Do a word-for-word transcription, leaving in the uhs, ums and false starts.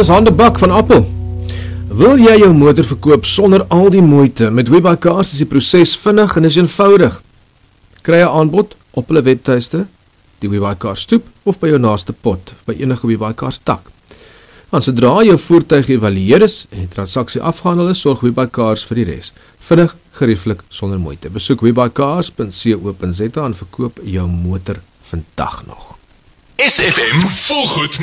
is Handebak van Appel. Wil jy jou motor verkoop sonder al die moeite? Met WeBuyCars is die proses vinnig en is eenvoudig. Kry 'n aanbod op hulle webtuiste, die WeBuyCars stoep of by jou naaste pot, by enige WeBuyCars tak. En sodra jou voertuig geëvalueer is en die transaksie afgehandel is, sorg WeBuyCars vir die res. Vinnig, gerieflik, sonder moeite. Besoek webuycars punt co punt za en verkoop jou motor vandag nog. S F M volgoed